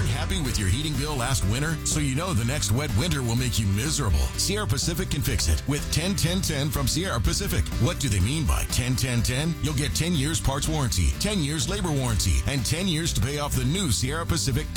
Weren't happy with your heating bill last winter? So you know the next wet winter will make you miserable. Sierra Pacific can fix it with 10-10-10 from Sierra Pacific. What do they mean by 10-10-10? You'll get 10 years parts warranty, 10 years labor warranty, and 10 years to pay off the new Sierra Pacific